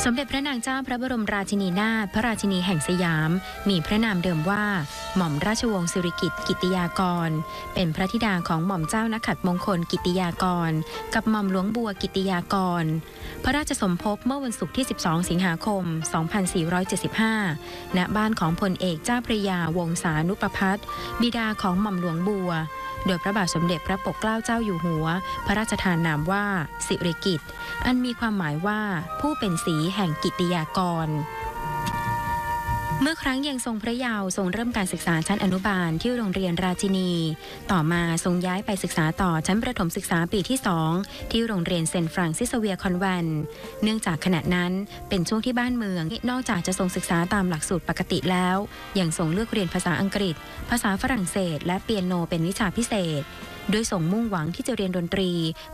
สมเด็จพระนางเจ้าพระบรมราชินีนาถพระราชินีแห่งสยามมีพระนามเดิมว่าหม่อมราชวงศ์สิริกิติ์กิติยากรเป็นพระธิดาของหม่อมเจ้านักขัตมงคลกิติยากรกับหม่อมหลวงบัวกิติยากรพระราชสมภพเมื่อวันศุกร์ที่12สิงหาคม2475ณบ้านของพลเอกเจ้าพระยาวงศานุประภัตบิดาของหม่อมหลวงบัวโดยพระบาทสมเด็จพระปกเกล้าเจ้าอยู่หัวพระราชทานนามว่าสิริกิติ์อันมีความหมายว่าผู้เป็นศรีแห่งกิติยากรเมื่อครั้งยังทรงพระเยาว์ทรงเริ่มการศึกษาชั้นอนุบาลที่โรงเรียนราชินีต่อมาทรงย้ายไปศึกษาต่อชั้นประถมศึกษาปีที่2ที่โรงเรียนเซนต์ฟรังซิสเวียร์คอนแวนต์เนื่องจากขณะนั้นเป็นช่วงที่บ้านเมืองนอกจากจะทรงศึกษาตามหลักสูตรปกติแล้วยังทรงเลือกเรียนภาษาอังกฤษภาษาฝรั่งเศสและเปียโนเป็นวิชาพิเศษโดยทรงมุ่งหวังที่จะเรียนดนตรี